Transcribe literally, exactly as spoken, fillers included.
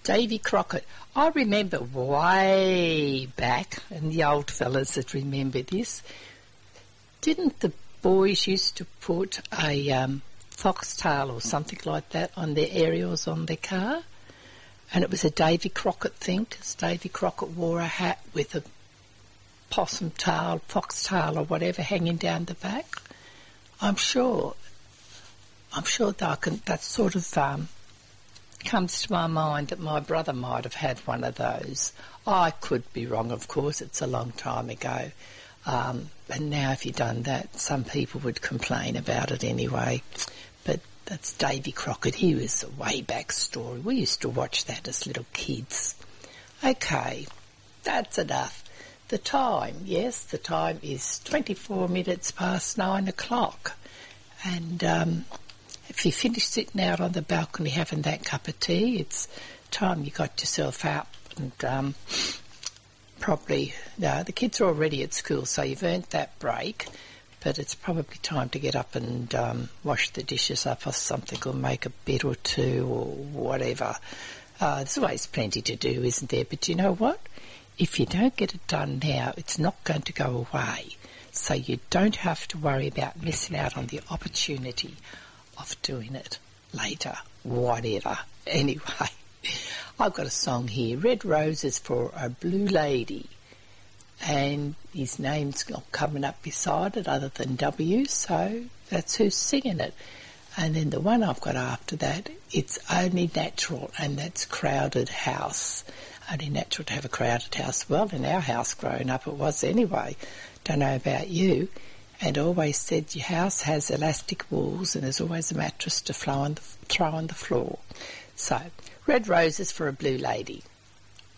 Davy Crockett. I remember way back, and the old fellas that remember this, didn't the boys used to put a um, foxtail or something like that on their aerials on their car? And it was a Davy Crockett thing, because Davy Crockett wore a hat with a possum tail, foxtail or whatever hanging down the back. I'm sure, I'm sure that I can, that sort of um, comes to my mind that my brother might have had one of those. I could be wrong, of course, it's a long time ago. Um, and now if you'd done that, some people would complain about it anyway. But that's Davy Crockett. He was a way back story. We used to watch that as little kids. Okay, that's enough. The time, yes, the time is twenty-four minutes past nine o'clock. And um, if you finish sitting out on the balcony having that cup of tea, it's time you got yourself out and um, probably, no, the kids are already at school, so you've earned that break, but it's probably time to get up and um, wash the dishes up or something, or make a bed or two or whatever. Uh, there's always plenty to do, isn't there? But you know what? If you don't get it done now, it's not going to go away. So you don't have to worry about missing out on the opportunity of doing it later, whatever. Anyway, I've got a song here, Red Roses for a Blue Lady, and his name's not coming up beside it other than W, so that's who's singing it. And then the one I've got after that, it's Only Natural, and that's Crowded House. Only natural to have a crowded house. Well, in our house growing up it was anyway. Don't know about you. And always said your house has elastic walls and there's always a mattress to throw on the, throw on the floor. So, Red Roses for a Blue Lady.